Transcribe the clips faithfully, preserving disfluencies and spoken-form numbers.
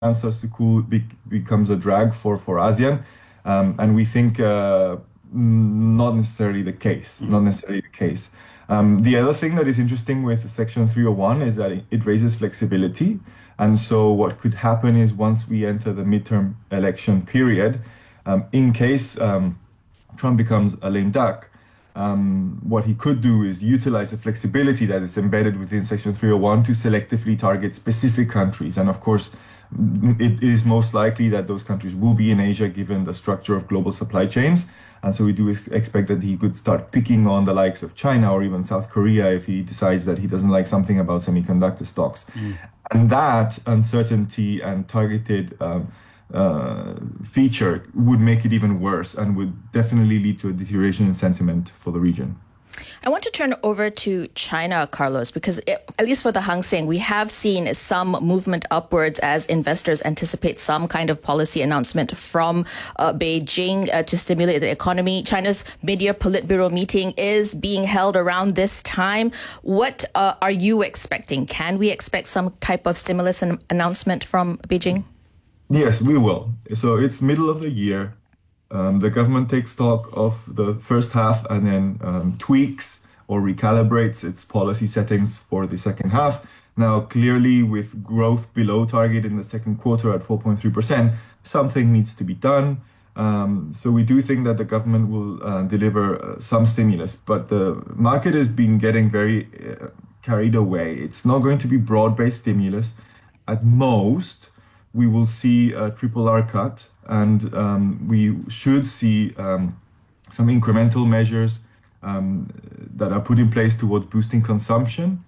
starts to cool, be, becomes a drag for for ASEAN, um, and we think uh, not necessarily the case. Not necessarily the case. Um, the other thing that is interesting with Section three oh one is that it, it raises flexibility, and so what could happen is once we enter the midterm election period, um, in case um, Trump becomes a lame duck. Um, what he could do is utilize the flexibility that is embedded within Section three oh one to selectively target specific countries. And of course, it is most likely that those countries will be in Asia given the structure of global supply chains. And so we do ex- expect that he could start picking on the likes of China or even South Korea if he decides that he doesn't like something about semiconductor stocks. Mm. And that uncertainty and targeted um, uh, feature would make it even worse and would definitely lead to a deterioration in sentiment for the region. I want to turn over to China, Carlos, because it, at least for the Hang Seng, we have seen some movement upwards as investors anticipate some kind of policy announcement from uh, Beijing uh, to stimulate the economy. China's mid-year Politburo meeting is being held around this time. What uh, are you expecting? Can we expect some type of stimulus an- announcement from Beijing? Yes, we will. So it's middle of the year. Um, the government takes stock of the first half and then um, tweaks or recalibrates its policy settings for the second half. Now, clearly, with growth below target in the second quarter at four point three percent, something needs to be done. Um, so we do think that the government will uh, deliver uh, some stimulus, but the market has been getting very uh, carried away. It's not going to be broad-based stimulus. At most, we will see a triple R cut, and um, we should see um, some incremental measures um, that are put in place towards boosting consumption.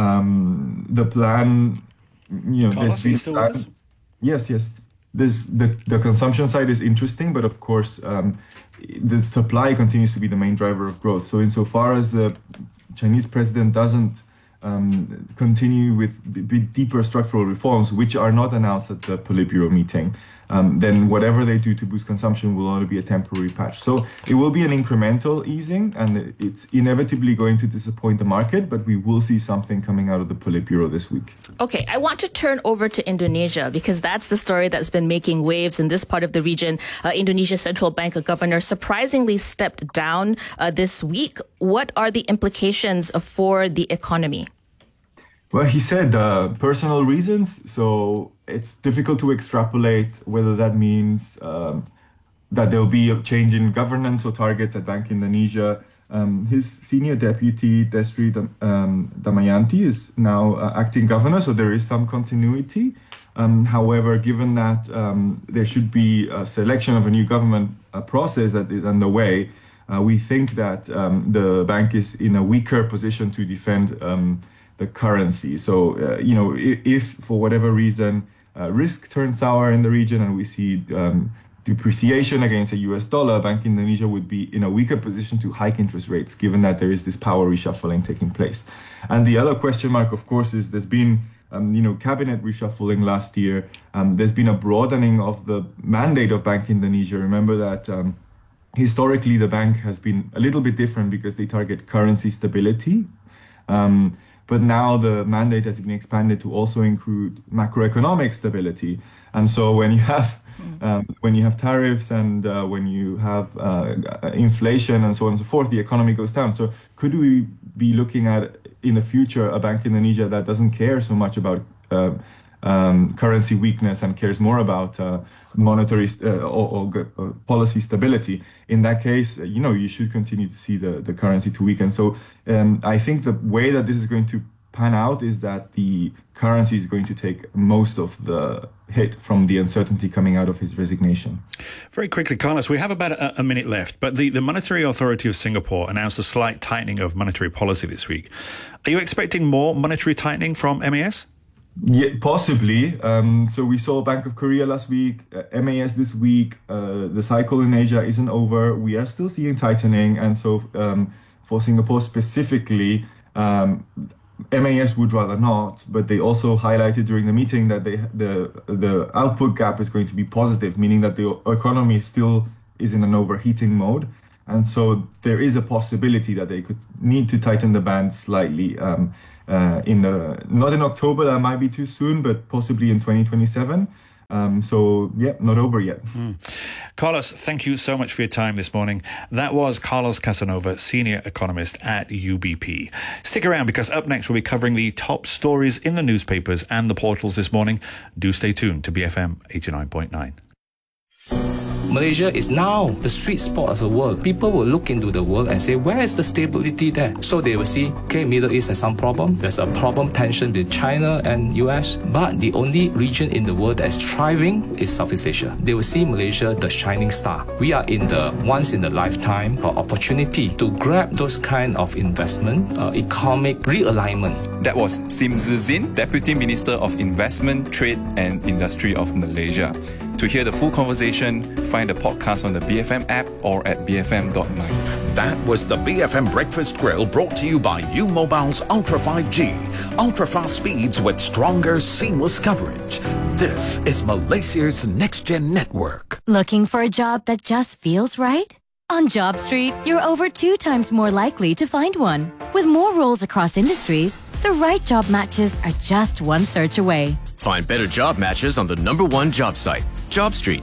Um, the plan, you know, Carlos, are you still with us? Yes, yes. This, the, the consumption side is interesting, but of course, um, the supply continues to be the main driver of growth. So insofar as the Chinese president doesn't Um, continue with b- b- deeper structural reforms, which are not announced at the Politburo meeting, um, then whatever they do to boost consumption will only be a temporary patch. So it will be an incremental easing, and it's inevitably going to disappoint the market, but we will see something coming out of the Politburo this week. Okay, I want to turn over to Indonesia because that's the story that's been making waves in this part of the region. Uh, Indonesia's central bank governor surprisingly stepped down uh, this week. What are the implications for the economy? Well, he said uh, personal reasons, so it's difficult to extrapolate whether that means um, that there'll be a change in governance or targets at Bank Indonesia. Um, his senior deputy, Desri um, Damayanti, is now uh, acting governor, so there is some continuity. Um, however, given that um, there should be a selection of a new government uh, process that is underway, uh, we think that um, the bank is in a weaker position to defend um, the currency. So, uh, you know, if, if for whatever reason uh, risk turns sour in the region and we see um, depreciation against the U S dollar, Bank Indonesia would be in a weaker position to hike interest rates, given that there is this power reshuffling taking place. And the other question mark, of course, is there's been, um, you know, cabinet reshuffling last year. Um, there's been a broadening of the mandate of Bank Indonesia. Remember that um, historically the bank has been a little bit different because they target currency stability. Um, But now the mandate has been expanded to also include macroeconomic stability. And so when you have um, when you have tariffs and uh, when you have uh, inflation and so on and so forth, the economy goes down. So could we be looking at in the future a Bank Indonesia that doesn't care so much about uh, um, currency weakness and cares more about uh, monetary uh, or, or, or policy stability? In that case, you know, you should continue to see the, the currency to weaken. So um, I think the way that this is going to pan out is that the currency is going to take most of the hit from the uncertainty coming out of his resignation. Very quickly, Carlos, we have about a, a minute left, but the, the Monetary Authority of Singapore announced a slight tightening of monetary policy this week. Are you expecting more monetary tightening from M A S? Yeah, possibly. Um, so we saw Bank of Korea last week, uh, M A S this week. Uh, the cycle in Asia isn't over. We are still seeing tightening. And so um, for Singapore specifically, um, M A S would rather not, but they also highlighted during the meeting that they, the, the output gap is going to be positive, meaning that the economy still is in an overheating mode. And so there is a possibility that they could need to tighten the band slightly. Um, Uh, in the not in October, that might be too soon, but possibly in twenty twenty-seven. Um, so, yeah, not over yet. Mm. Carlos, thank you so much for your time this morning. That was Carlos Casanova, Senior Economist at U B P. Stick around because up next we'll be covering the top stories in the newspapers and the portals this morning. Do stay tuned to B F M eighty-nine point nine. Malaysia is now the sweet spot of the world. People will look into the world and say, where is the stability there? So they will see, okay, Middle East has some problem. There's a problem tension with China and U S. But the only region in the world that's thriving is Southeast Asia. They will see Malaysia, the shining star. We are in the once in a lifetime opportunity to grab those kind of investment, uh, economic realignment. That was Sim Zizin, Deputy Minister of Investment, Trade and Industry of Malaysia. To hear the full conversation, find the podcast on the B F M app or at b f m dot my. That was the B F M Breakfast Grill, brought to you by U Mobile's Ultra five G. Ultra-fast speeds with stronger, seamless coverage. This is Malaysia's next-gen network. Looking for a job that just feels right? On JobStreet, you're over two times more likely to find one. With more roles across industries, the right job matches are just one search away. Find better job matches on the number one job site, JobStreet.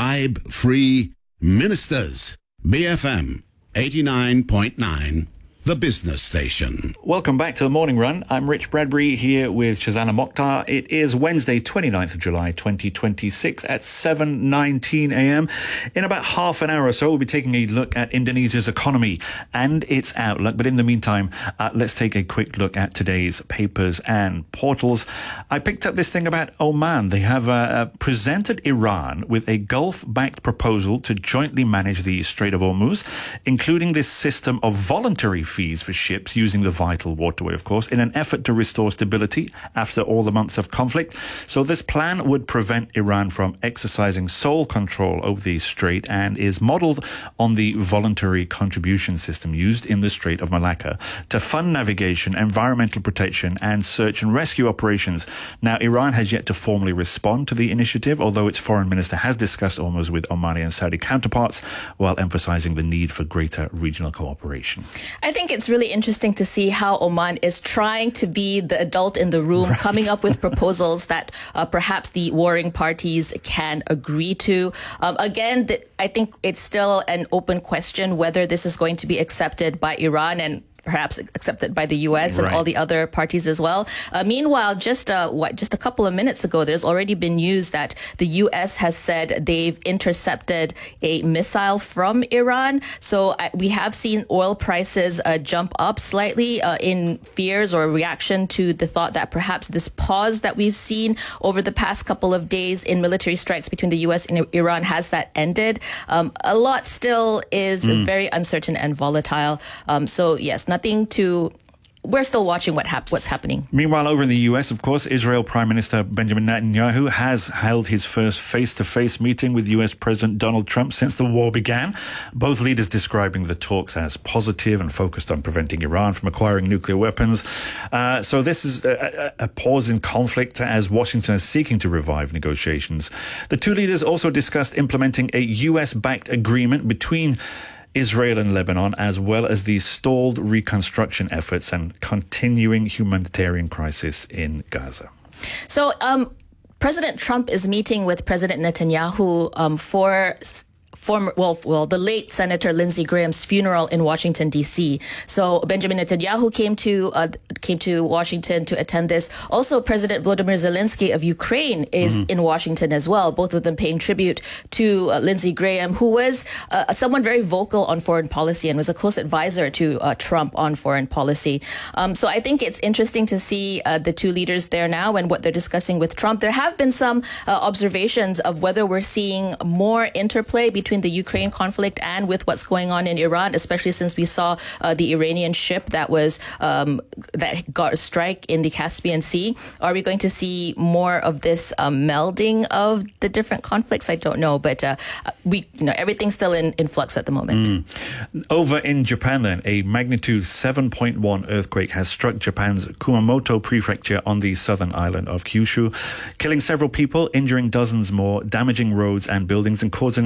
Bribe-free ministers. B F M eighty-nine point nine, the business station. Welcome back to the Morning Run. I'm Rich Bradbury here with Shazana Mokhtar. It is Wednesday, twenty-ninth of July, twenty twenty-six at seven nineteen a.m. In about half an hour or so, we'll be taking a look at Indonesia's economy and its outlook. But in the meantime, uh, let's take a quick look at today's papers and portals. I picked up this thing about Oman. They have uh, presented Iran with a Gulf-backed proposal to jointly manage the Strait of Hormuz, including this system of voluntary fees for ships using the vital waterway, of course, in an effort to restore stability after all the months of conflict. So this plan would prevent Iran from exercising sole control over the strait and is modelled on the voluntary contribution system used in the Strait of Malacca to fund navigation, environmental protection and search and rescue operations. Now, Iran has yet to formally respond to the initiative, although its foreign minister has discussed Hormuz with Omani and Saudi counterparts while emphasising the need for greater regional cooperation. I think it's really interesting to see how Oman is trying to be the adult in the room, right, coming up with proposals that uh, perhaps the warring parties can agree to. Um, again, the, I think it's still an open question whether this is going to be accepted by Iran and perhaps accepted by the U S and right. all the other parties as well. Uh, meanwhile, just uh, what just a couple of minutes ago, there's already been news that the U S has said they've intercepted a missile from Iran. So uh, we have seen oil prices uh, jump up slightly uh, in fears or reaction to the thought that perhaps this pause that we've seen over the past couple of days in military strikes between the U S and Iran has that ended. Um, a lot still is mm. very uncertain and volatile. Um, so yes, nothing to we're still watching what hap- what's happening. Meanwhile, over in the U S, of course, Israel Prime Minister Benjamin Netanyahu has held his first face-to-face meeting with U S President Donald Trump since the war began. Both leaders describing the talks as positive and focused on preventing Iran from acquiring nuclear weapons. Uh, so this is a, a pause in conflict as Washington is seeking to revive negotiations. The two leaders also discussed implementing a U S-backed agreement between Israel and Lebanon, as well as the stalled reconstruction efforts and continuing humanitarian crisis in Gaza. So, um, President Trump is meeting with President Netanyahu um, for former, well, well, the late Senator Lindsey Graham's funeral in Washington, D C. So Benjamin Netanyahu came to uh, came to Washington to attend this. Also, President Volodymyr Zelensky of Ukraine is mm-hmm. in Washington as well. Both of them paying tribute to uh, Lindsey Graham, who was uh, someone very vocal on foreign policy and was a close advisor to uh, Trump on foreign policy. Um, so I think it's interesting to see uh, the two leaders there now and what they're discussing with Trump. There have been some uh, observations of whether we're seeing more interplay between the Ukraine conflict and with what's going on in Iran, especially since we saw uh, the Iranian ship that was um, that got a strike in the Caspian Sea. Are we going to see more of this um, melding of the different conflicts? I don't know, but uh, we, you know, everything's still in, in flux at the moment. Mm. Over in Japan, then, a magnitude seven point one earthquake has struck Japan's Kumamoto prefecture on the southern island of Kyushu, killing several people, injuring dozens more, damaging roads and buildings, and causing an explosion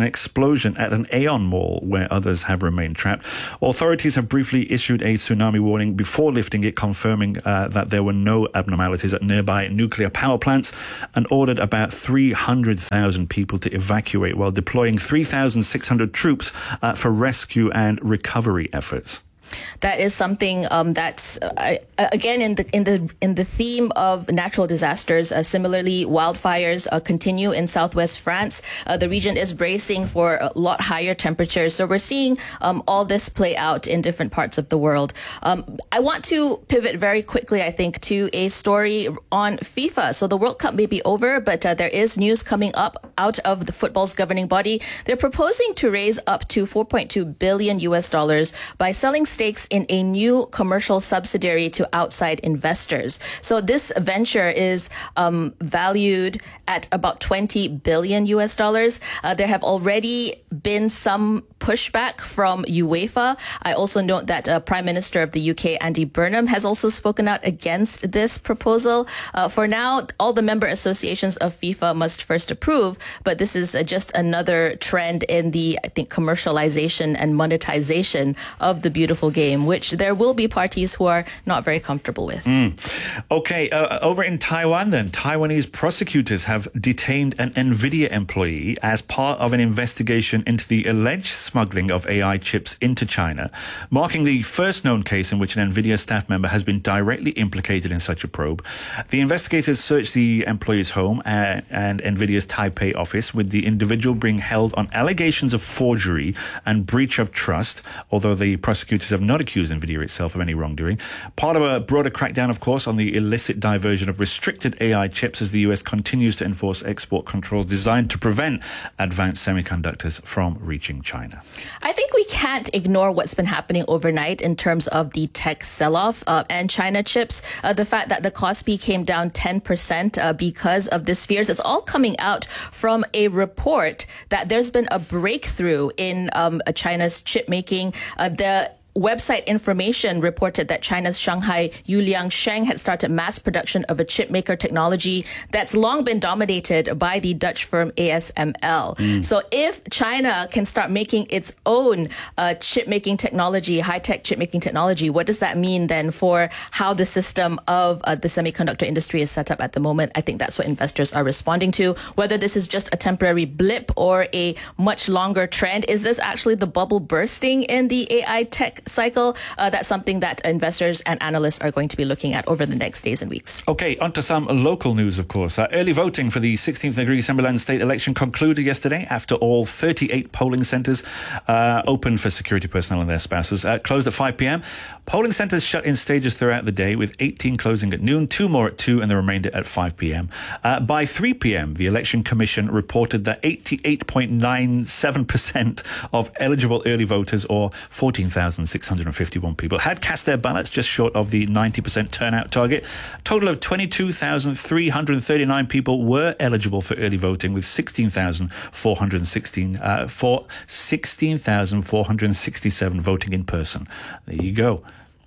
explosion at an Aeon mall where others have remained trapped. Authorities have briefly issued a tsunami warning before lifting it, confirming uh, that there were no abnormalities at nearby nuclear power plants, and ordered about three hundred thousand people to evacuate while deploying three thousand six hundred troops uh, for rescue and recovery efforts. That is something um, that's uh, again in the in the in the theme of natural disasters. Uh, similarly, wildfires uh, continue in southwest France. Uh, the region is bracing for a lot higher temperatures, so we're seeing um, all this play out in different parts of the world. Um, I want to pivot very quickly, I think, to a story on FIFA. So the World Cup may be over, but uh, there is news coming up out of the football's governing body. They're proposing to raise up to four point two billion U S dollars by selling stakes in a new commercial subsidiary to outside investors. So this venture is um, valued at about twenty billion U S dollars. Uh, there have already been some pushback from UEFA. I also note that uh, Prime Minister of the U K, Andy Burnham, has also spoken out against this proposal. Uh, for now, all the member associations of FIFA must first approve, but this is uh, just another trend in the, I think, commercialization and monetization of the beautiful game, which there will be parties who are not very comfortable with. Mm. Okay, uh, over in Taiwan then, Taiwanese prosecutors have detained an NVIDIA employee as part of an investigation into the alleged smuggling of A I chips into China, marking the first known case in which an NVIDIA staff member has been directly implicated in such a probe. The investigators searched the employee's home and, and NVIDIA's Taipei office, with the individual being held on allegations of forgery and breach of trust, although the prosecutors have not accused NVIDIA itself of any wrongdoing. Part of a broader crackdown, of course, on the illicit diversion of restricted A I chips as the U S continues to enforce export controls designed to prevent advanced semiconductors from reaching China. I think we can't ignore what's been happening overnight in terms of the tech sell-off uh, and China chips. Uh, the fact that the Kospi came down ten percent uh, because of this fears, it's all coming out from a report that there's been a breakthrough in um, China's chip making. Uh, the Website Information reported that China's Shanghai Yuliang Sheng had started mass production of a chip maker technology that's long been dominated by the Dutch firm A S M L. Mm. So if China can start making its own uh, chip making technology, high-tech chip making technology, what does that mean then for how the system of uh, the semiconductor industry is set up at the moment? I think that's what investors are responding to. Whether this is just a temporary blip or a much longer trend, is this actually the bubble bursting in the A I tech cycle? Uh, that's something that investors and analysts are going to be looking at over the next days and weeks. Okay, on to some local news, of course. Uh, early voting for the sixteenth degree Assemblyland state election concluded yesterday after all thirty-eight polling centres uh, open for security personnel and their spouses uh, closed at five p.m. Polling centres shut in stages throughout the day, with eighteen closing at noon, two more at two, and the remainder at five p.m. Uh, by three p.m, the Election Commission reported that eighty-eight point nine seven percent of eligible early voters, or fourteen thousand six hundred fifty-one people, had cast their ballots, just short of the ninety percent turnout target. A total of twenty-two thousand three hundred thirty-nine people were eligible for early voting, with sixteen thousand four hundred sixteen uh, for sixteen thousand four hundred sixty-seven voting in person. There you go.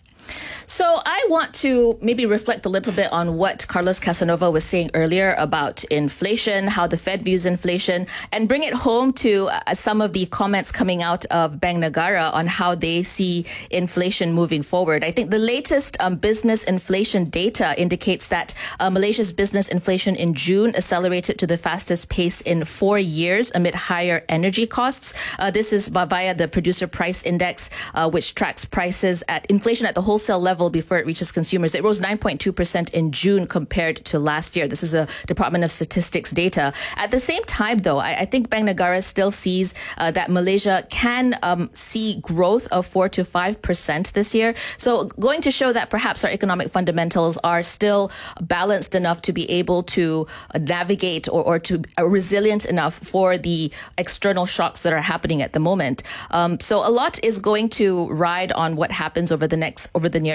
So I want to maybe reflect a little bit on what Carlos Casanova was saying earlier about inflation, how the Fed views inflation, and bring it home to uh, some of the comments coming out of Bank Negara on how they see inflation moving forward. I think the latest um, business inflation data indicates that uh, Malaysia's business inflation in June accelerated to the fastest pace in four years amid higher energy costs. Uh, this is via the Producer Price Index, uh, which tracks prices at inflation at the wholesale level before it reaches consumers. It rose nine point two percent in June compared to last year. This is a Department of Statistics data. At the same time, though, I, I think Bank Negara still sees uh, that Malaysia can um, see growth of four to five percent this year. So going to show that perhaps our economic fundamentals are still balanced enough to be able to uh, navigate or, or to uh, resilient enough for the external shocks that are happening at the moment. Um, so a lot is going to ride on what happens over the next, over the near term.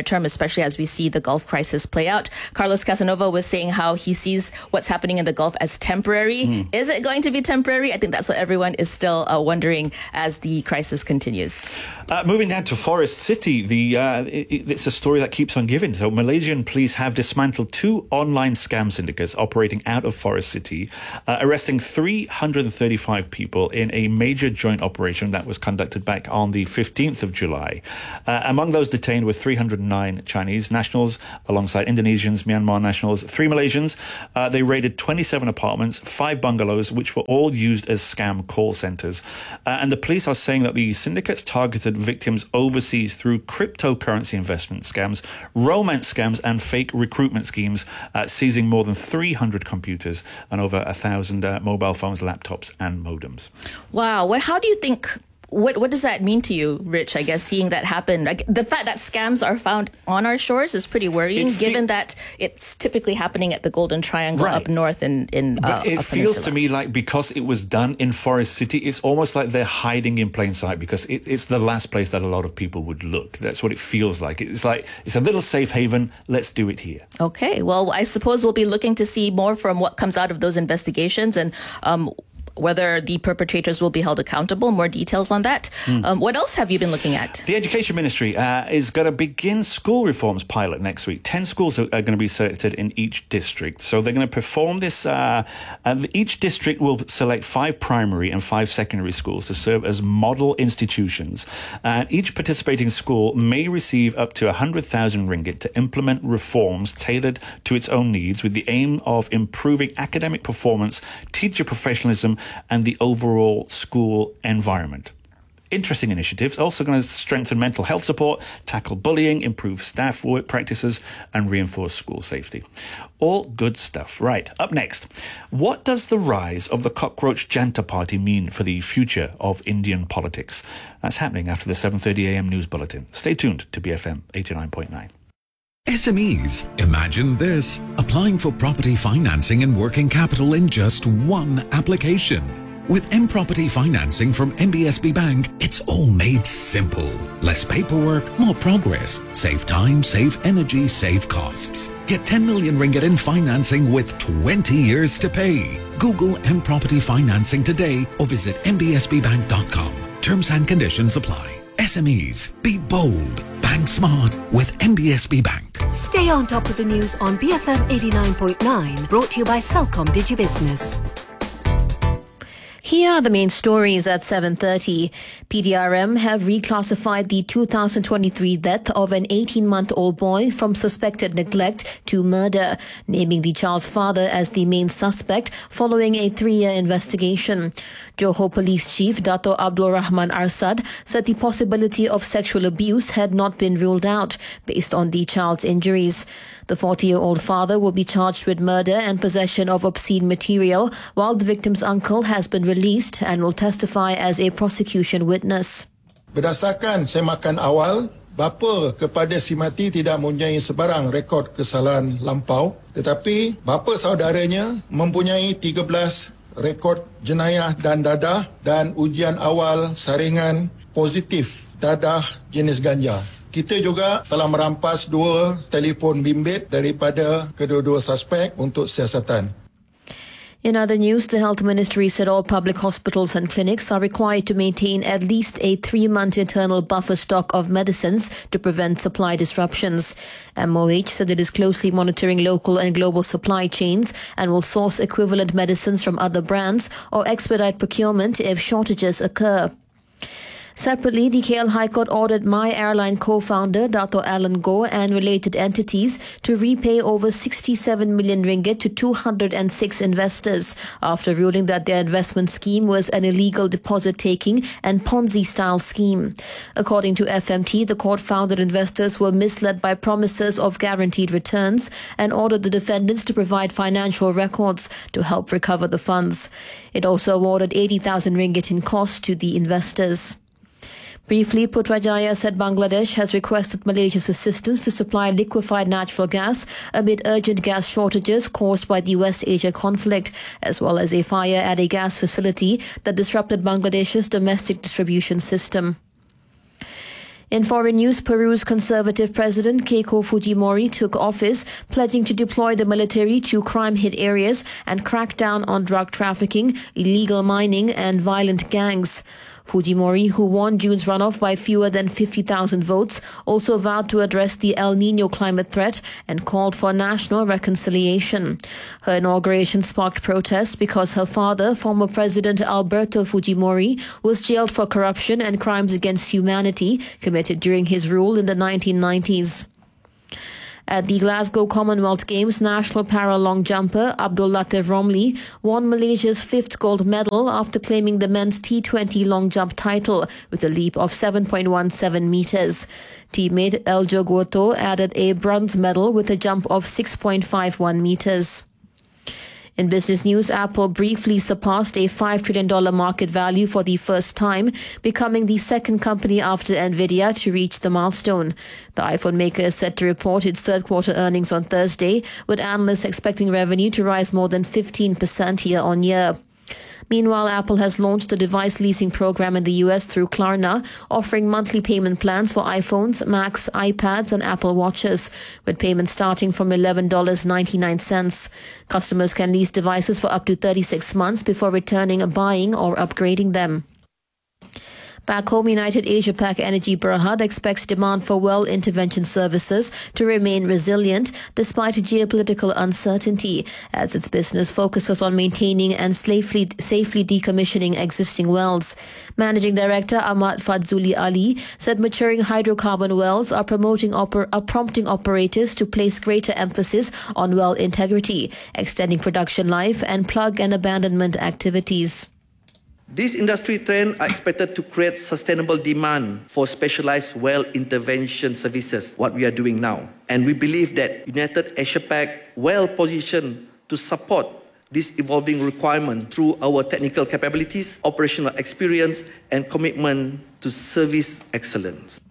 term, especially as we see the Gulf crisis play out. Carlos Casanova was saying how he sees what's happening in the Gulf as temporary. Mm. Is it going to be temporary? I think that's what everyone is still uh, wondering as the crisis continues. Uh, moving down to Forest City, the uh, it, it's a story that keeps on giving. So Malaysian police have dismantled two online scam syndicates operating out of Forest City, uh, arresting three hundred thirty-five people in a major joint operation that was conducted back on the fifteenth of July. Uh, among those detained were three hundred nine Chinese nationals, alongside Indonesians, Myanmar nationals, three Malaysians. Uh, they raided twenty-seven apartments, five bungalows, which were all used as scam call centres. Uh, and the police are saying that the syndicates targeted victims overseas through cryptocurrency investment scams, romance scams, and fake recruitment schemes, uh, seizing more than three hundred computers and over a thousand uh, mobile phones, laptops, and modems. Wow. Well, how do you think... What what does that mean to you, Rich? I guess seeing that happen, like, the fact that scams are found on our shores is pretty worrying, fe- given that it's typically happening at the Golden Triangle right. up north in in. Uh, but it feels to me like because it was done in Forest City, it's almost like they're hiding in plain sight because it, it's the last place that a lot of people would look. That's what it feels like. It's like it's a little safe haven. Let's do it here. Okay. Well, I suppose we'll be looking to see more from what comes out of those investigations and. Um, whether the perpetrators will be held accountable. More details on that. Mm. Um, what else have you been looking at? The Education Ministry uh, is going to begin school reforms pilot next week. Ten schools are, are going to be selected in each district. So they're going to perform this. Uh, uh, each district will select five primary and five secondary schools to serve as model institutions. And uh, each participating school may receive up to one hundred thousand ringgit to implement reforms tailored to its own needs with the aim of improving academic performance, teacher professionalism, and the overall school environment. Interesting initiatives, also going to strengthen mental health support, tackle bullying, improve staff work practices, and reinforce school safety. All good stuff. Right, up next, what does the rise of the Cockroach Janta Party mean for the future of Indian politics? That's happening after the seven thirty a.m. news bulletin. Stay tuned to B F M eighty-nine point nine. S M Es. Imagine this. Applying for property financing and working capital in just one application. With M-Property financing from M B S B Bank, it's all made simple. Less paperwork, more progress. Save time, save energy, save costs. Get ten million ringgit in financing with twenty years to pay. Google M-Property financing today or visit m b s b bank dot com. Terms and conditions apply. S M Es. Be bold. Bank smart with M B S B Bank. Stay on top of the news on B F M eighty-nine point nine, brought to you by Celcom DigiBusiness. Here are the main stories at seven thirty. P D R M have reclassified the two thousand twenty-three death of an eighteen-month-old boy from suspected neglect to murder, naming the child's father as the main suspect following a three-year investigation. Johor Police Chief Dato' Abdul Rahman Arsad said the possibility of sexual abuse had not been ruled out based on the child's injuries. The forty-year-old father will be charged with murder and possession of obscene material, while the victim's uncle has been released and will testify as a prosecution witness. Berdasarkan semakan awal, bapa kepada si mati tidak mempunyai sebarang rekod kesalahan lampau, tetapi bapa saudaranya mempunyai tiga belas rekod jenayah dan dadah dan ujian awal saringan positif dadah jenis ganja. Kita juga telah merampas dua telefon bimbit daripada kedua-dua suspek untuk siasatan. In other news, the Health Ministry said all public hospitals and clinics are required to maintain at least a three-month internal buffer stock of medicines to prevent supply disruptions. M O H said it is closely monitoring local and global supply chains and will source equivalent medicines from other brands or expedite procurement if shortages occur. Separately, the K L High Court ordered My Airline co-founder Dato' Alan Goh and related entities to repay over sixty-seven million ringgit to two hundred six investors after ruling that their investment scheme was an illegal deposit-taking and Ponzi-style scheme. According to F M T, the court found that investors were misled by promises of guaranteed returns and ordered the defendants to provide financial records to help recover the funds. It also awarded eighty thousand ringgit in costs to the investors. Briefly, Putrajaya said Bangladesh has requested Malaysia's assistance to supply liquefied natural gas amid urgent gas shortages caused by the West Asia conflict, as well as a fire at a gas facility that disrupted Bangladesh's domestic distribution system. In foreign news, Peru's conservative president Keiko Fujimori took office, pledging to deploy the military to crime-hit areas and crack down on drug trafficking, illegal mining and violent gangs. Fujimori, who won June's runoff by fewer than fifty thousand votes, also vowed to address the El Niño climate threat and called for national reconciliation. Her inauguration sparked protests because her father, former President Alberto Fujimori, was jailed for corruption and crimes against humanity committed during his rule in the nineteen nineties. At the Glasgow Commonwealth Games, national para-long jumper Abdul Latif Romli won Malaysia's fifth gold medal after claiming the men's T twenty long jump title with a leap of seven point one seven metres. Teammate Eljo Goto added a bronze medal with a jump of six point five one metres. In business news, Apple briefly surpassed a five trillion dollars market value for the first time, becoming the second company after Nvidia to reach the milestone. The iPhone maker is set to report its third quarter earnings on Thursday, with analysts expecting revenue to rise more than fifteen percent year on year. Meanwhile, Apple has launched a device leasing program in the U S through Klarna, offering monthly payment plans for iPhones, Macs, iPads and Apple Watches, with payments starting from eleven dollars and ninety-nine cents. Customers can lease devices for up to thirty-six months before returning, buying or upgrading them. Back home, United Asia Pac Energy Berhad expects demand for well intervention services to remain resilient despite geopolitical uncertainty, as its business focuses on maintaining and safely, safely decommissioning existing wells. Managing Director Ahmad Fadzuli Ali said maturing hydrocarbon wells are, promoting oper- are prompting operators to place greater emphasis on well integrity, extending production life and plug and abandonment activities. These industry trends are expected to create sustainable demand for specialized well intervention services, what we are doing now. And we believe that United Asia Pac well positioned to support this evolving requirement through our technical capabilities, operational experience, and commitment to service excellence.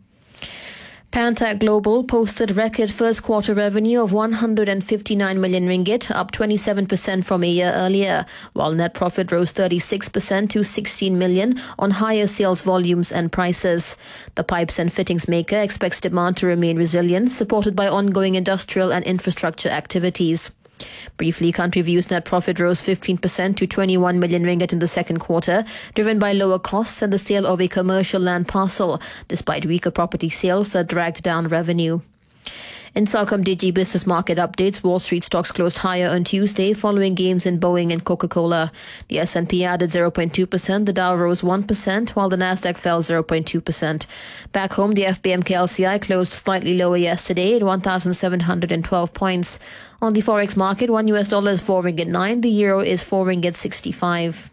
Pantac Global posted record first quarter revenue of one hundred fifty-nine million ringgit, up twenty-seven percent from a year earlier, while net profit rose thirty-six percent to sixteen million on higher sales volumes and prices. The pipes and fittings maker expects demand to remain resilient, supported by ongoing industrial and infrastructure activities. Briefly, Country View's net profit rose fifteen percent to twenty-one million ringgit in the second quarter, driven by lower costs and the sale of a commercial land parcel, despite weaker property sales that dragged down revenue. In Celcom Digi business market updates, Wall Street stocks closed higher on Tuesday following gains in Boeing and Coca-Cola. The S and P added zero point two percent, the Dow rose one percent, while the Nasdaq fell zero point two percent. Back home, the F B M K L C I closed slightly lower yesterday at one thousand seven hundred twelve points. On the forex market, one U S dollar is four ringgit nine, the euro is four ringgit sixty-five.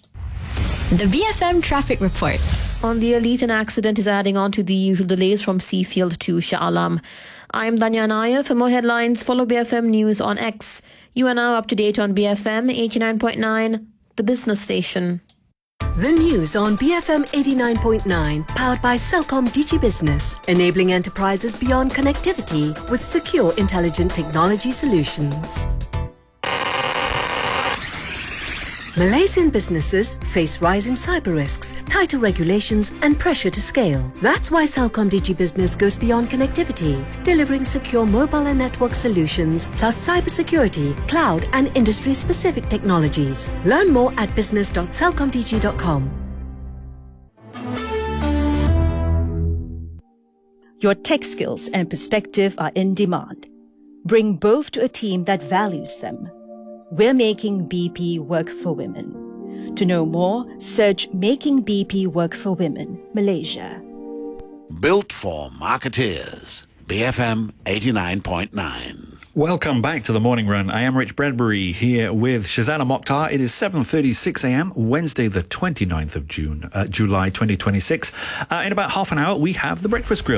The B F M Traffic Report. On the Elite, an accident is adding on to the usual delays from Seafield to Shah Alam. I'm Danya Naya. For more headlines, follow B F M News on X. You are now up to date on B F M eighty-nine point nine, the business station. The news on B F M eighty-nine point nine, powered by Celcom Digi Business, enabling enterprises beyond connectivity with secure, intelligent technology solutions. Malaysian businesses face rising cyber risks, tighter regulations and pressure to scale. That's why Celcom Digi Business goes beyond connectivity, delivering secure mobile and network solutions, plus cybersecurity, cloud and industry-specific technologies. Learn more at business dot celcom digi dot com. Your tech skills and perspective are in demand. Bring both to a team that values them. We're making B P work for women. To know more, search Making B P Work for Women, Malaysia. Built for marketeers. B F M eighty-nine point nine. Welcome back to the Morning Run. I am Rich Bradbury here with Shazana Mokhtar. It is seven thirty-six a.m. Wednesday, the twenty-ninth of June, uh, July twenty twenty-six. Uh, in about half an hour, we have the Breakfast Grill.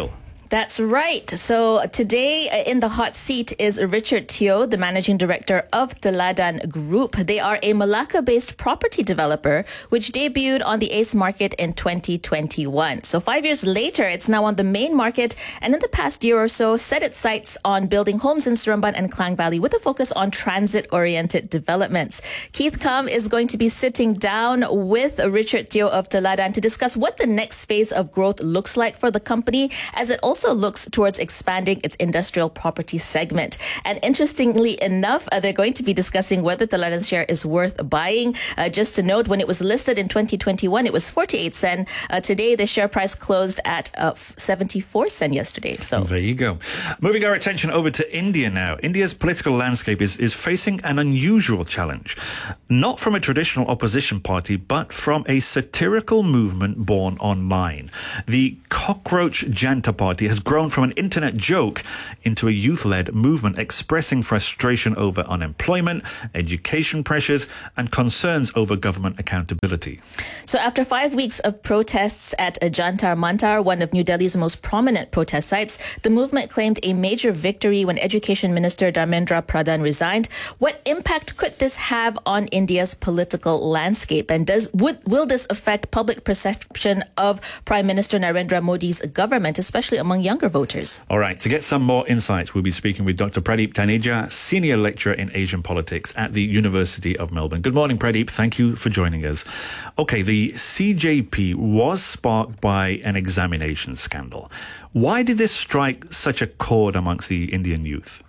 That's right. So today uh, in the hot seat is Richard Teo, the managing director of Teladan Group. They are a Malacca-based property developer which debuted on the ACE market in twenty twenty-one. So five years later, it's now on the main market, and in the past year or so, set its sights on building homes in Seremban and Klang Valley with a focus on transit-oriented developments. Keith Kam is going to be sitting down with Richard Teo of Teladan to discuss what the next phase of growth looks like for the company, as it also looks towards expanding its industrial property segment. And interestingly enough, uh, they're going to be discussing whether Teladan's share is worth buying. Uh, just to note, when it was listed in twenty twenty-one, it was forty-eight sen. Uh, today, the share price closed at uh, seventy-four sen yesterday. So there you go. Moving our attention over to India now. India's political landscape is, is facing an unusual challenge. Not from a traditional opposition party, but from a satirical movement born online. The Cockroach Janta Party has grown from an internet joke into a youth-led movement expressing frustration over unemployment, education pressures, and concerns over government accountability. So after five weeks of protests at Jantar Mantar, one of New Delhi's most prominent protest sites, the movement claimed a major victory when Education Minister Dharmendra Pradhan resigned. What impact could this have on India's political landscape? And does would will this affect public perception of Prime Minister Narendra Modi's government, especially among younger voters? All right, to get some more insights, we'll be speaking with Doctor Pradeep Taneja, Senior Lecturer in Asian Politics at the University of Melbourne. Good morning, Pradeep. Thank you for joining us. Okay, the C J P was sparked by an examination scandal. Why did this strike such a chord amongst the Indian youth?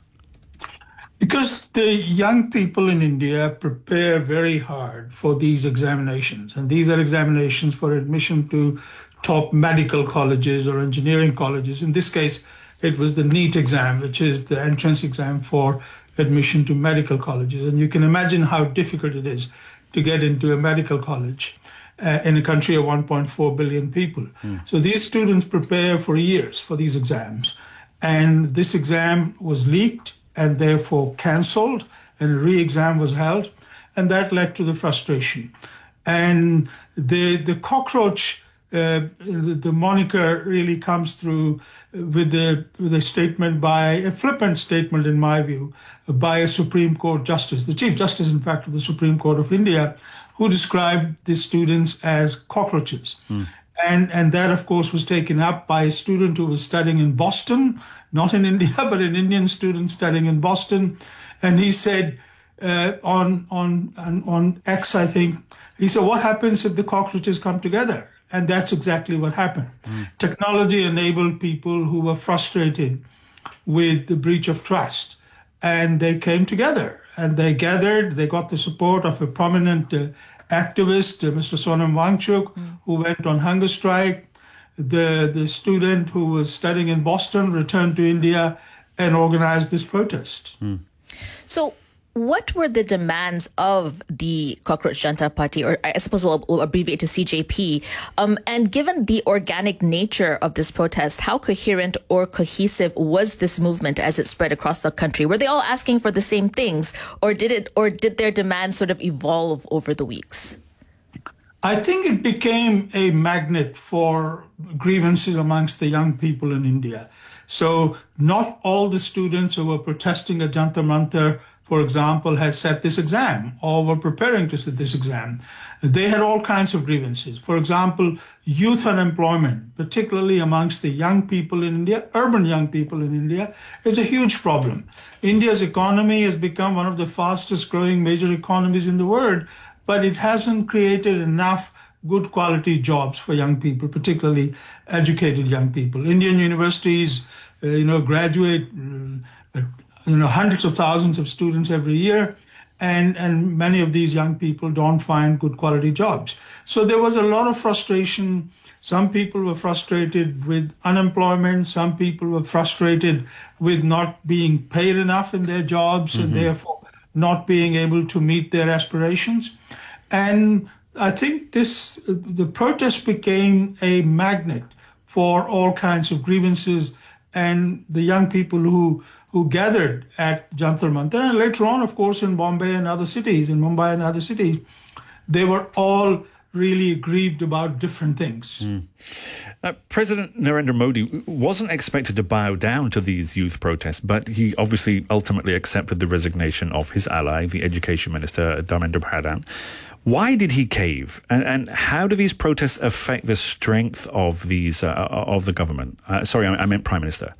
Because the young people in India prepare very hard for these examinations. And these are examinations for admission to top medical colleges or engineering colleges. In this case, it was the NEET exam, which is the entrance exam for admission to medical colleges. And you can imagine how difficult it is to get into a medical college uh, in a country of one point four billion people. Mm. So these students prepare for years for these exams. And this exam was leaked and therefore cancelled, and a re-exam was held, and that led to the frustration. And the the cockroach, uh, the, the moniker really comes through with, the, with a statement by, a flippant statement in my view, by a Supreme Court Justice, the Chief Justice, in fact, of the Supreme Court of India, who described the students as cockroaches. Mm. And, and that, of course, was taken up by a student who was studying in Boston, not in India, but an Indian student studying in Boston. And he said uh, on, on, on X, I think, he said, what happens if the cockroaches come together? And that's exactly what happened. Mm. Technology enabled people who were frustrated with the breach of trust. And they came together and they gathered, they got the support of a prominent uh, activist, uh, Mister Sonam Wangchuk, mm. who went on hunger strike. The, the student who was studying in Boston returned to India and organized this protest. Mm. So what were the demands of the Cockroach Janta Party, or I suppose we'll, we'll abbreviate to C J P? Um, and given the organic nature of this protest, how coherent or cohesive was this movement as it spread across the country? Were they all asking for the same things, or did it, or did their demands sort of evolve over the weeks? I think it became a magnet for grievances amongst the young people in India. So not all the students who were protesting at Jantar Mantar, for example, had set this exam or were preparing to set this exam. They had all kinds of grievances. For example, youth unemployment, particularly amongst the young people in India, urban young people in India, is a huge problem. India's economy has become one of the fastest growing major economies in the world, but it hasn't created enough good quality jobs for young people, particularly educated young people. Indian universities, uh, you know, graduate, uh, you know, hundreds of thousands of students every year, and, and many of these young people don't find good quality jobs. So there was a lot of frustration. Some people were frustrated with unemployment. Some people were frustrated with not being paid enough in their jobs, mm-hmm. and therefore not being able to meet their aspirations. And I think this, the protest became a magnet for all kinds of grievances, and the young people who who gathered at Jantar Mantar, and later on, of course, in Bombay and other cities, in Mumbai and other cities, they were all really aggrieved about different things. Mm. Uh, President Narendra Modi wasn't expected to bow down to these youth protests, but he obviously ultimately accepted the resignation of his ally, the Education Minister, Dharmendra Pradhan. Why did he cave? And, and how do these protests affect the strength of these uh, of the government? Uh, sorry, I, I meant Prime Minister.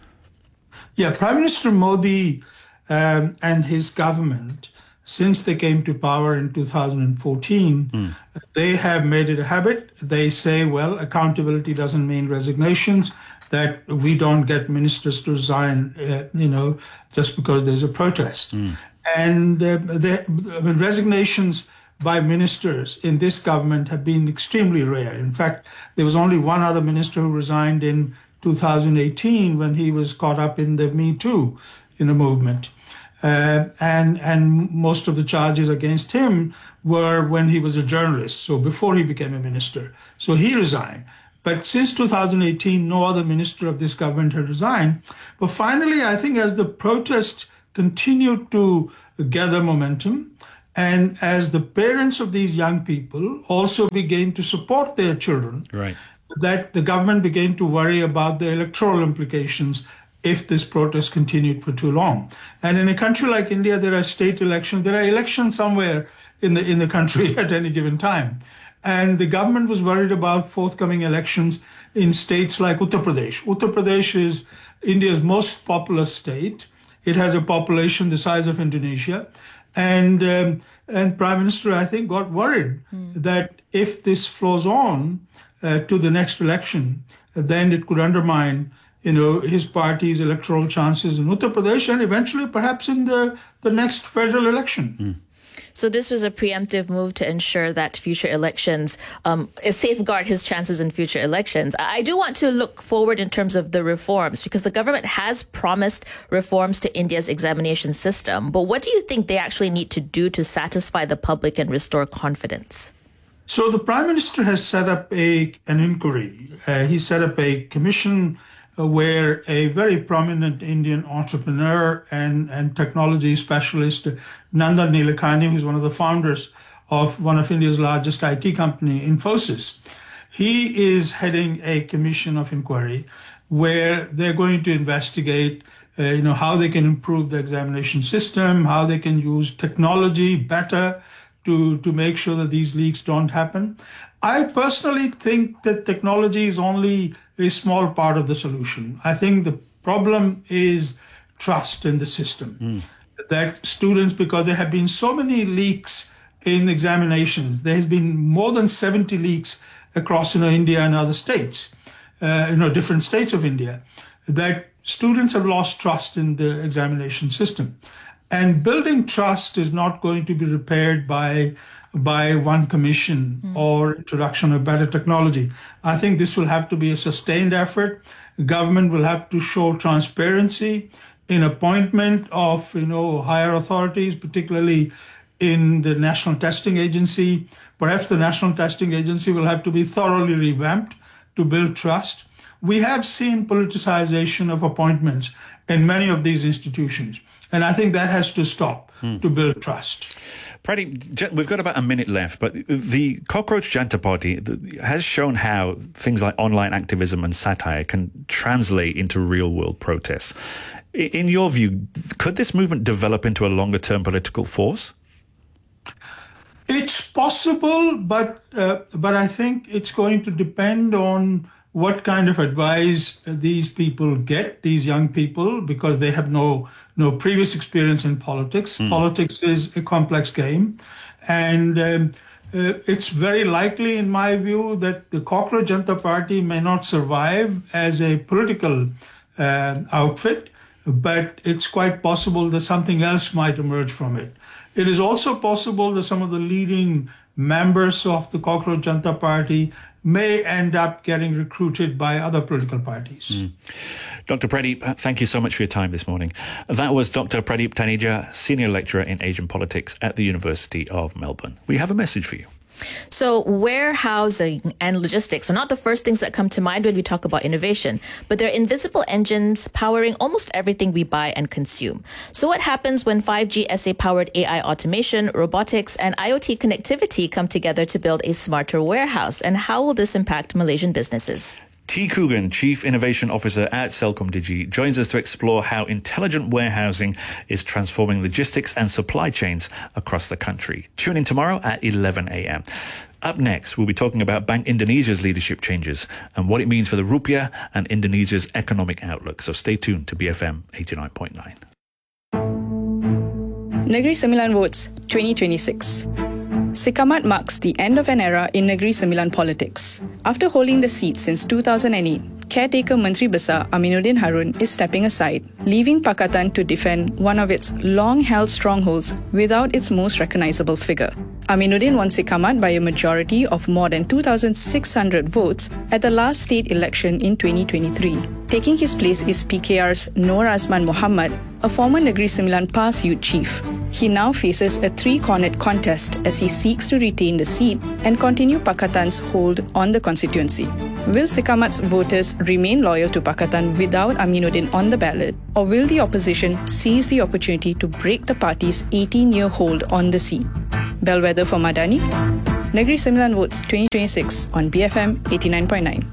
Yeah, Prime Minister Modi um, and his government, since they came to power in two thousand fourteen, mm. they have made it a habit. They say, well, accountability doesn't mean resignations, that we don't get ministers to resign, uh, you know, just because there's a protest. Mm. And uh, the, I mean, resignations by ministers in this government have been extremely rare. In fact, there was only one other minister who resigned in two thousand eighteen when he was caught up in the Me Too, in the movement. Uh, and and most of the charges against him were when he was a journalist, so before he became a minister. So he resigned. But since two thousand eighteen, no other minister of this government had resigned. But finally, I think as the protests continued to gather momentum, and as the parents of these young people also began to support their children, right, that the government began to worry about the electoral implications if this protest continued for too long. And in a country like India, there are state elections. There are elections somewhere in the in the country at any given time. And the government was worried about forthcoming elections in states like Uttar Pradesh. Uttar Pradesh is India's most populous state. It has a population the size of Indonesia. And um, and Prime Minister, I think, got worried mm. that if this flows on uh, to the next election, then it could undermine, you know, his party's electoral chances in Uttar Pradesh and eventually perhaps in the, the next federal election. Mm. So this was a preemptive move to ensure that future elections, um, safeguard his chances in future elections. I do want to look forward in terms of the reforms, because the government has promised reforms to India's examination system. But what do you think they actually need to do to satisfy the public and restore confidence? So the Prime Minister has set up a an inquiry. Uh, he set up a commission uh, where a very prominent Indian entrepreneur and, and technology specialist, Nandan Nilekani, who's one of the founders of one of India's largest I T company, Infosys, he is heading a commission of inquiry where they're going to investigate uh, you know, how they can improve the examination system, how they can use technology better to, to make sure that these leaks don't happen. I personally think that technology is only a small part of the solution. I think the problem is trust in the system. Mm. That students, because there have been so many leaks in examinations, there has been more than seventy leaks across, you know, India and other states, uh, you know, different states of India, that students have lost trust in the examination system. And building trust is not going to be repaired by by one commission mm. or introduction of better technology. I think this will have to be a sustained effort. The government will have to show transparency in appointment of, you know, higher authorities, particularly in the National Testing Agency. Perhaps the National Testing Agency will have to be thoroughly revamped to build trust. We have seen politicization of appointments in many of these institutions, and I think that has to stop hmm. to build trust. Pradeep, we've got about a minute left, but the Cockroach Janta Party has shown how things like online activism and satire can translate into real-world protests. In your view, could this movement develop into a longer-term political force? It's possible, but uh, but I think it's going to depend on what kind of advice these people get, these young people, because they have no no previous experience in politics. Mm. Politics is a complex game, and um, uh, it's very likely, in my view, that the Cockroach Janta Party may not survive as a political uh, outfit, but it's quite possible that something else might emerge from it. It is also possible that some of the leading members of the Cockroach Janta Party may end up getting recruited by other political parties. Mm. Doctor Pradeep, thank you so much for your time this morning. That was Doctor Pradeep Taneja, Senior Lecturer in Asian Politics at the University of Melbourne. We have a message for you. So warehousing and logistics are not the first things that come to mind when we talk about innovation, but they're invisible engines powering almost everything we buy and consume. So what happens when five G S A-powered A I automation, robotics, and IoT connectivity come together to build a smarter warehouse? And how will this impact Malaysian businesses? T. Coogan, Chief Innovation Officer at CelcomDigi, joins us to explore how intelligent warehousing is transforming logistics and supply chains across the country. Tune in tomorrow at eleven a.m. Up next, we'll be talking about Bank Indonesia's leadership changes and what it means for the rupiah and Indonesia's economic outlook. So stay tuned to B F M eighty-nine point nine. Negeri Sembilan votes twenty twenty-six. Sikamat marks the end of an era in Negeri Sembilan politics. After holding the seat since two thousand eight, caretaker Menteri Besar Aminuddin Harun is stepping aside, leaving Pakatan to defend one of its long-held strongholds without its most recognisable figure. Aminuddin won Sikamat by a majority of more than two thousand six hundred votes at the last state election in twenty twenty-three. Taking his place is P K R's Noor Azman Mohamad, a former Negeri Sembilan PAS youth chief. He now faces a three-cornered contest as he seeks to retain the seat and continue Pakatan's hold on the constituency. Will Sikamat's voters remain loyal to Pakatan without Aminuddin on the ballot, or will the opposition seize the opportunity to break the party's eighteen-year hold on the seat? Bellwether for Madani, Negeri Sembilan votes twenty twenty-six on B F M eighty-nine point nine.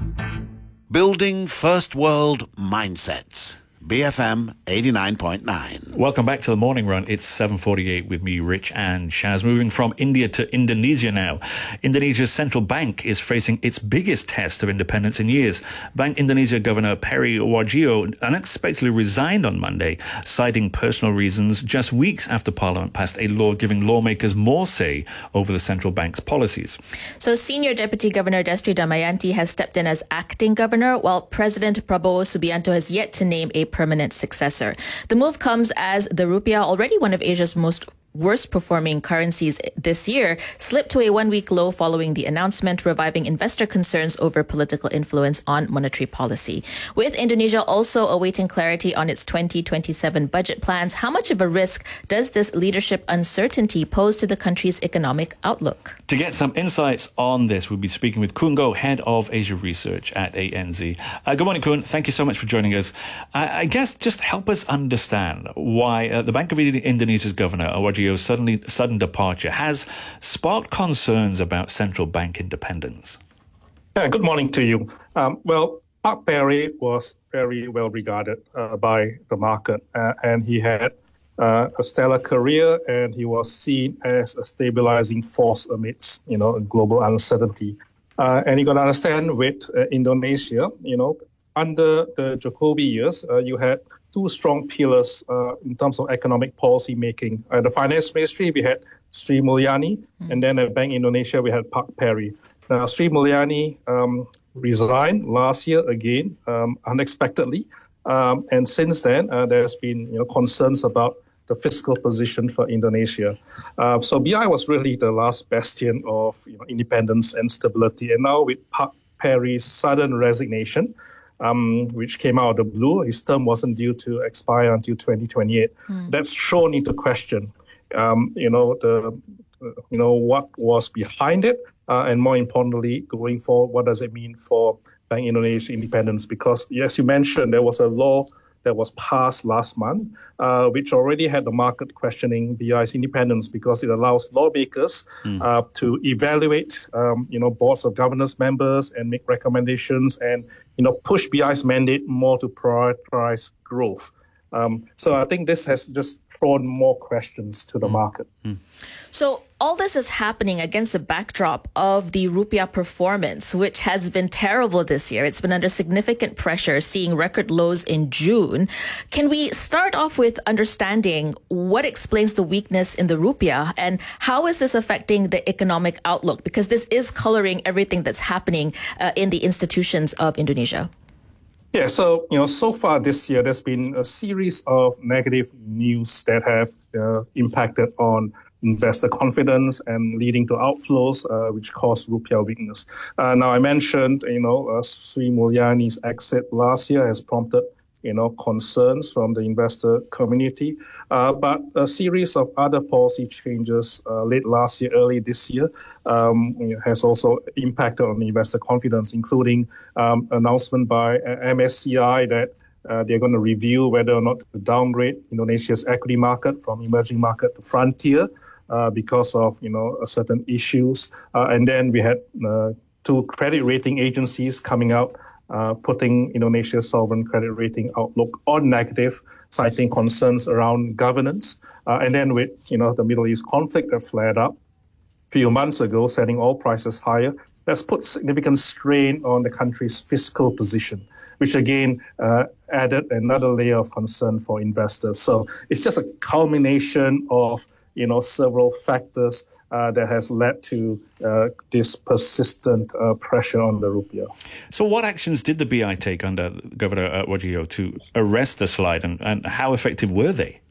Building first world mindsets. B F M eighty-nine point nine. Welcome back to the Morning Run. It's seven forty-eight with me, Rich and Shaz. Moving from India to Indonesia now. Indonesia's central bank is facing its biggest test of independence in years. Bank Indonesia Governor Peri Warjio unexpectedly resigned on Monday, citing personal reasons just weeks after Parliament passed a law giving lawmakers more say over the central bank's policies. So Senior Deputy Governor Destri Damayanti has stepped in as acting governor, while President Prabowo Subianto has yet to name a permanent successor. The move comes as the rupiah, already one of Asia's most worst performing currencies this year, slipped to a one-week low following the announcement, reviving investor concerns over political influence on monetary policy. With Indonesia also awaiting clarity on its twenty twenty-seven budget plans, how much of a risk does this leadership uncertainty pose to the country's economic outlook? To get some insights on this, we'll be speaking with Kun Goh, Head of Asia Research at A N Z. Uh, good morning, Kun. Thank you so much for joining us. I, I guess just help us understand why uh, the Bank of Indonesia's governor, Warjio, suddenly sudden departure has sparked concerns about central bank independence. Yeah, good morning to you. Um, well, Pak Peri was very well regarded uh, by the market, uh, and he had uh, a stellar career, and he was seen as a stabilizing force amidst, you know, global uncertainty. Uh, and you got to understand, with uh, Indonesia, you know, under the Jokowi years, uh, you had two strong pillars uh, in terms of economic policy making. At the Finance Ministry, we had Sri Mulyani, mm. and then at Bank Indonesia, we had Pak Peri. Now, Sri Mulyani um, resigned last year again, um, unexpectedly, um, and since then, uh, there's been you know concerns about the fiscal position for Indonesia. Uh, so B I was really the last bastion of you know, independence and stability, and now with Pak Peri's sudden resignation, Um, which came out of the blue. His term wasn't due to expire until twenty twenty-eight. Mm. That's thrown into question, um, you know, the, uh, you know, what was behind it, uh, and more importantly, going forward, what does it mean for Bank Indonesia independence? Because, as you mentioned, there was a law that was passed last month, uh, which already had the market questioning B I's independence because it allows lawmakers mm. uh, to evaluate, um, you know, boards of governors members and make recommendations and, you know, push B I's mandate more to prioritize growth. Um, so I think this has just thrown more questions to the mm. market. Mm. So all this is happening against the backdrop of the rupiah performance, which has been terrible this year. It's been under significant pressure, seeing record lows in June. Can we start off with understanding what explains the weakness in the rupiah and how is this affecting the economic outlook? Because this is coloring everything that's happening uh, in the institutions of Indonesia. Yeah, so, you know, so far this year, there's been a series of negative news that have uh, impacted on investor confidence and leading to outflows, uh, which caused rupiah weakness. Uh, now, I mentioned, you know, uh, Sri Mulyani's exit last year has prompted you know, concerns from the investor community. Uh, but a series of other policy changes uh, late last year, early this year, um, has also impacted on investor confidence, including um, announcement by M S C I that uh, they're going to review whether or not to downgrade Indonesia's equity market from emerging market to frontier uh, because of, you know, certain issues. Uh, and then we had uh, two credit rating agencies coming out Uh, putting Indonesia's sovereign credit rating outlook on negative, citing concerns around governance. Uh, and then with, you know, the Middle East conflict that flared up a few months ago, setting oil prices higher, that's put significant strain on the country's fiscal position, which again uh, added another layer of concern for investors. So it's just a culmination of, you know, several factors uh, that has led to uh, this persistent uh, pressure on the rupiah. So what actions did the B I take under Governor uh, Wajio to arrest the slide, and, and how effective were they?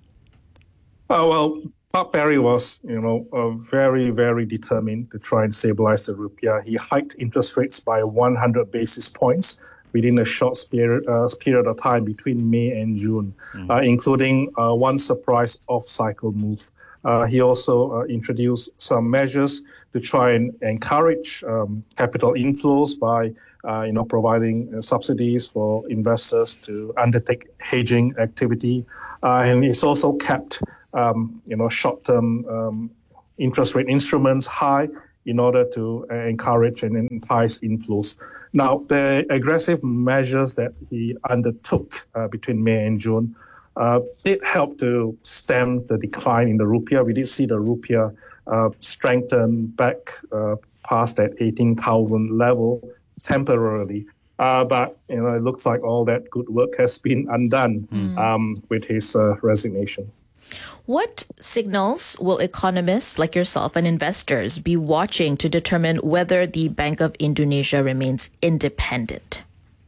Uh, well, Pak Perry was, you know, uh, very, very determined to try and stabilize the rupiah. He hiked interest rates by one hundred basis points within a short period, uh, period of time between May and June, mm. uh, including uh, one surprise off-cycle move. Uh, he also uh, introduced some measures to try and encourage um, capital inflows by, uh, you know, providing uh, subsidies for investors to undertake hedging activity. Uh, and he's also kept, um, you know, short-term um, interest rate instruments high in order to uh, encourage and entice inflows. Now, the aggressive measures that he undertook uh, between May and June Uh, it helped to stem the decline in the rupiah. We did see the rupiah uh, strengthen back uh, past that eighteen thousand level temporarily. Uh, but, you know, it looks like all that good work has been undone mm. um, with his uh, resignation. What signals will economists like yourself and investors be watching to determine whether the Bank of Indonesia remains independent?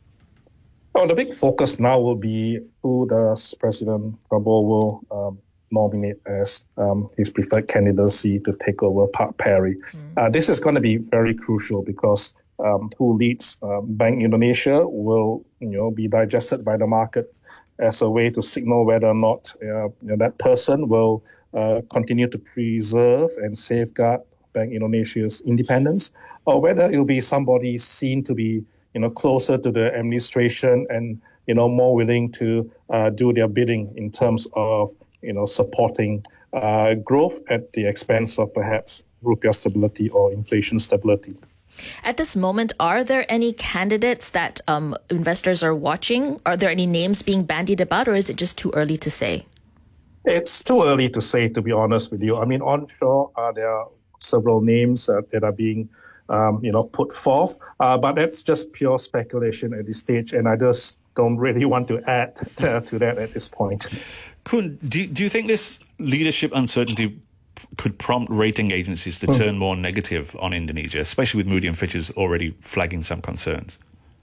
Well, the big focus now will be who does President Prabowo will um, nominate as um, his preferred candidacy to take over Pak Perry. Mm. Uh, this is going to be very crucial because um, who leads um, Bank Indonesia will, you know, be digested by the market as a way to signal whether or not uh, you know, that person will uh, continue to preserve and safeguard Bank Indonesia's independence, or whether it will be somebody seen to be, you know, closer to the administration and, you know, more willing to uh, do their bidding in terms of, you know, supporting uh, growth at the expense of perhaps rupiah stability or inflation stability. At this moment, are there any candidates that um, investors are watching? Are there any names being bandied about, or is it just too early to say? It's too early to say, to be honest with you. I mean, onshore, uh, there are several names uh, that are being Um, you know, put forth, uh, but that's just pure speculation at this stage, and I just don't really want to add to, to that at this point. Kun, do, do you think this leadership uncertainty could prompt rating agencies to turn more negative on Indonesia, especially with Moody and Fitch's already flagging some concerns?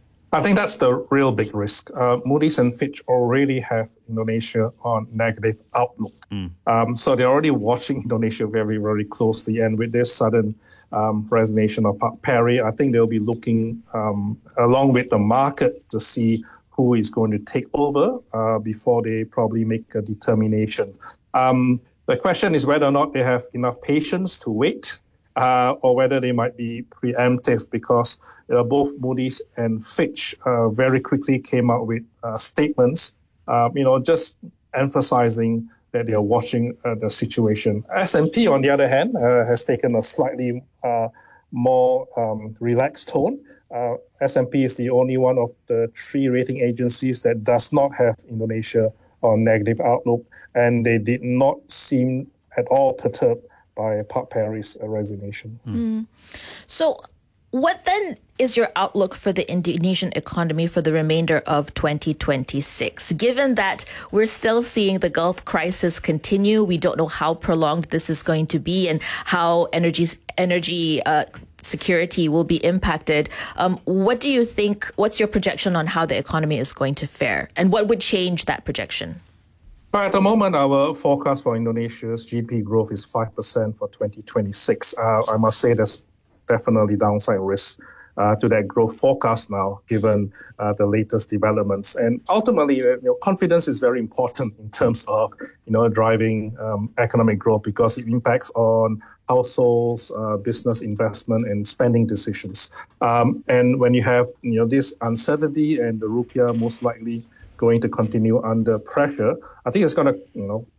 I think that's the real big risk. Uh, Moody's and Fitch already have Indonesia on negative outlook. Mm. Um, so they're already watching Indonesia very, very closely. And with this sudden um, resignation of Pak Perry, I think they'll be looking um, along with the market to see who is going to take over uh, before they probably make a determination. Um, the question is whether or not they have enough patience to wait. Uh, or whether they might be preemptive, because uh, both Moody's and Fitch uh, very quickly came out with uh, statements, uh, you know, just emphasizing that they are watching uh, the situation. S and P, on the other hand, uh, has taken a slightly uh, more um, relaxed tone. Uh, S and P is the only one of the three rating agencies that does not have Indonesia on negative outlook, and they did not seem at all perturbed by Pak Perry's uh, resignation. Mm. So what then is your outlook for the Indonesian economy for the remainder of twenty twenty-six? Given that we're still seeing the Gulf crisis continue, we don't know how prolonged this is going to be and how energy's, energy uh, security will be impacted. Um, what do you think, what's your projection on how the economy is going to fare? And what would change that projection? At the moment, our forecast for Indonesia's G D P growth is five percent for twenty twenty-six. Uh, I must say there's definitely downside risk. uh, to that growth forecast now, given uh, the latest developments. And ultimately, you know, confidence is very important in terms of, you know, driving um, economic growth, because it impacts on households, uh, business investment, and spending decisions. Um, and when you have, you know, this uncertainty and the rupiah most likely going to continue under pressure, I think it's going to, you know,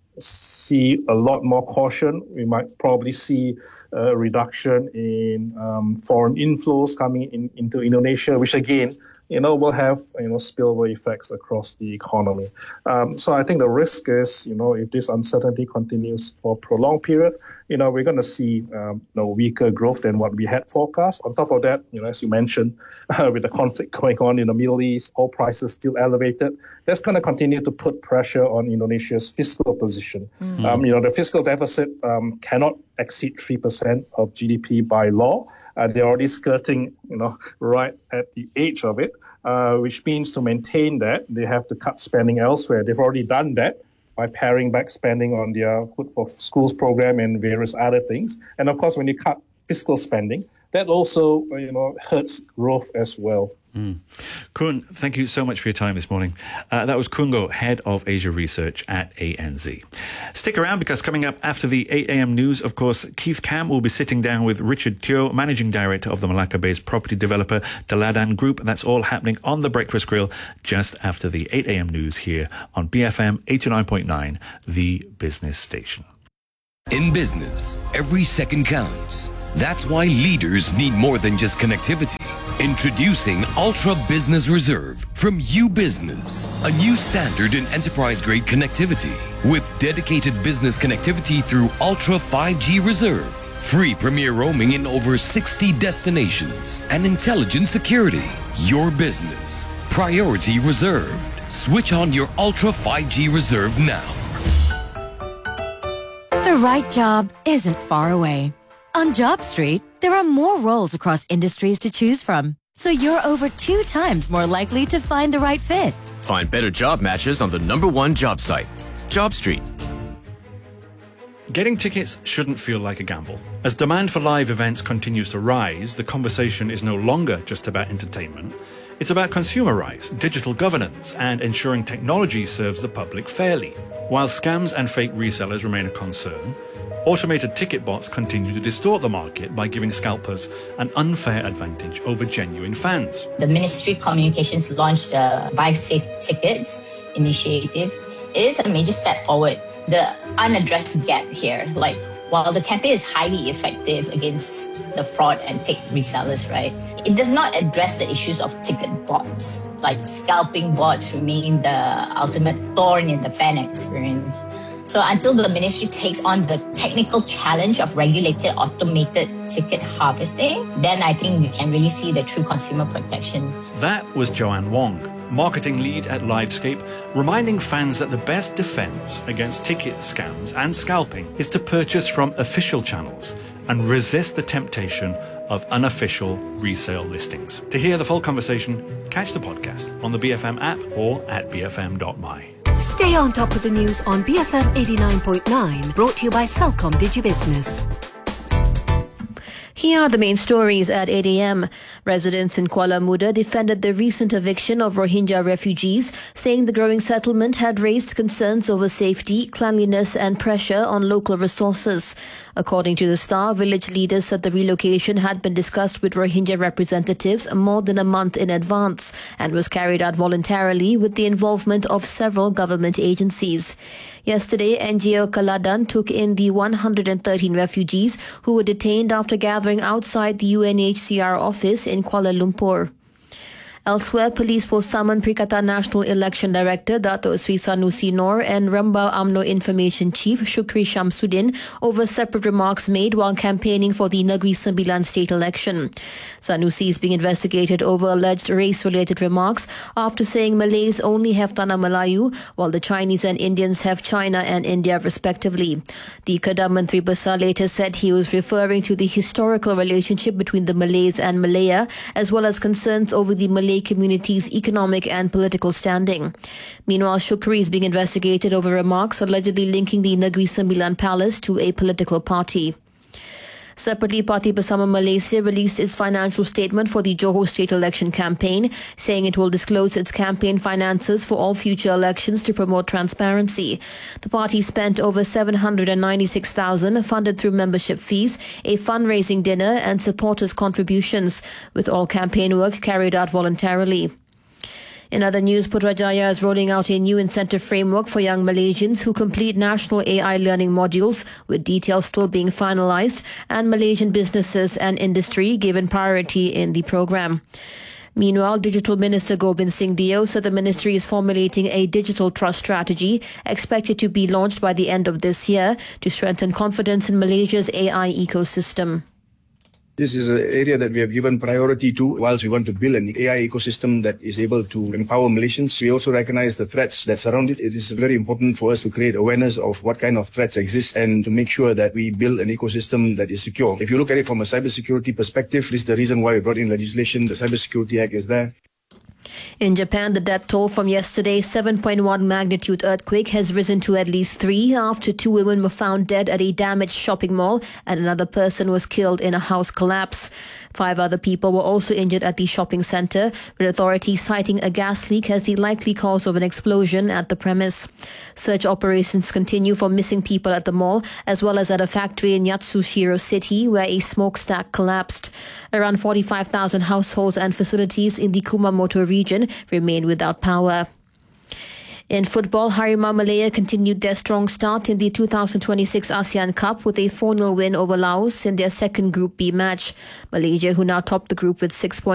see a lot more caution. We might probably see a reduction in um, foreign inflows coming in, into Indonesia, which again, you know, will have, you know, spillover effects across the economy. Um, so I think the risk is, you know, if this uncertainty continues for a prolonged period, you know, we're going to see, um, you know, weaker growth than what we had forecast. On top of that, you know, as you mentioned, uh, with the conflict going on in the Middle East, oil prices still elevated, that's going to continue to put pressure on Indonesia's fiscal position. Mm-hmm. Um, you know, the fiscal deficit um, cannot exceed three percent of G D P by law. Uh, they're already skirting, you know, right at the edge of it, uh, which means to maintain that, they have to cut spending elsewhere. They've already done that by paring back spending on their Food for Schools program and various other things. And of course, when you cut fiscal spending, that also, you know, hurts growth as well. Mm. Kun, thank you so much for your time this morning. Uh, that was Kun Goh, Head of Asia Research at A N Z. Stick around, because coming up after the eight a.m. news, of course, Keith Kam will be sitting down with Richard Teo, Managing Director of the Malacca-based property developer Teladan Group. That's all happening on the Breakfast Grill just after the eight a.m. news here on B F M eighty-nine point nine, the business station. In business, every second counts. That's why leaders need more than just connectivity. Introducing Ultra Business Reserve from UBusiness, a new standard in enterprise-grade connectivity with dedicated business connectivity through Ultra five G Reserve, free premier roaming in over sixty destinations, and intelligent security. Your business, priority reserved. Switch on your Ultra five G Reserve now. The right job isn't far away. On JobStreet, there are more roles across industries to choose from, so you're over two times more likely to find the right fit. Find better job matches on the number one job site, JobStreet. Getting tickets shouldn't feel like a gamble. As demand for live events continues to rise, the conversation is no longer just about entertainment. It's about consumer rights, digital governance, and ensuring technology serves the public fairly. While scams and fake resellers remain a concern, automated ticket bots continue to distort the market by giving scalpers an unfair advantage over genuine fans. The Ministry of Communications launched the Buy Safe Tickets initiative. It is a major step forward. The unaddressed gap here, like while the campaign is highly effective against the fraud and fake resellers, right, it does not address the issues of ticket bots. Like scalping bots remain the ultimate thorn in the fan experience. So until the ministry takes on the technical challenge of regulated automated ticket harvesting, then I think we can really see the true consumer protection. That was Joanne Wong, marketing lead at Livescape, reminding fans that the best defense against ticket scams and scalping is to purchase from official channels and resist the temptation of unofficial resale listings. To hear the full conversation, catch the podcast on the B F M app or at b f m dot m y. Stay on top of the news on B F M eighty-nine point nine, brought to you by Celcom DigiBusiness. Here are the main stories at eight a.m. Residents in Kuala Muda defended the recent eviction of Rohingya refugees, saying the growing settlement had raised concerns over safety, cleanliness and pressure on local resources. According to the Star, village leaders said the relocation had been discussed with Rohingya representatives more than a month in advance and was carried out voluntarily with the involvement of several government agencies. Yesterday, N G O Kaladan took in the one hundred thirteen refugees who were detained after gathering outside the U N H C R office in Kuala Lumpur. Elsewhere, police will summon Perikatan National Election Director Dato' Sri Sanusi Nor and Rembau UMNO Information Chief Shukri Shamsuddin over separate remarks made while campaigning for the Negeri Sembilan state election. Sanusi is being investigated over alleged race-related remarks after saying Malays only have Tanah Melayu, while the Chinese and Indians have China and India respectively. The Kedah Menteri Besar later said he was referring to the historical relationship between the Malays and Malaya, as well as concerns over the Malay community's economic and political standing. Meanwhile, Shukri is being investigated over remarks allegedly linking the Negeri Sembilan Palace to a political party. Separately, Parti Bersama Malaysia released its financial statement for the Johor state election campaign, saying it will disclose its campaign finances for all future elections to promote transparency. The party spent over seven hundred ninety-six thousand dollars funded through membership fees, a fundraising dinner and supporters' contributions, with all campaign work carried out voluntarily. In other news, Putrajaya is rolling out a new incentive framework for young Malaysians who complete national A I learning modules, with details still being finalised, and Malaysian businesses and industry given priority in the programme. Meanwhile, Digital Minister Gobind Singh Dio said the ministry is formulating a digital trust strategy expected to be launched by the end of this year to strengthen confidence in Malaysia's A I ecosystem. This is an area that we have given priority to whilst we want to build an A I ecosystem that is able to empower Malaysians. We also recognize the threats that surround it. It is very important for us to create awareness of what kind of threats exist and to make sure that we build an ecosystem that is secure. If you look at it from a cybersecurity perspective, this is the reason why we brought in legislation. The Cybersecurity Act is there. In Japan, the death toll from yesterday's seven point one magnitude earthquake has risen to at least three after two women were found dead at a damaged shopping mall and another person was killed in a house collapse. Five other people were also injured at the shopping centre, with authorities citing a gas leak as the likely cause of an explosion at the premise. Search operations continue for missing people at the mall, as well as at a factory in Yatsushiro City, where a smokestack collapsed. Around forty-five thousand households and facilities in the Kumamoto region remain without power. In football, Harimau Malaya continued their strong start in the two thousand twenty-six ASEAN Cup with a four nil win over Laos in their second Group B match. Malaysia, who now top the group with six points,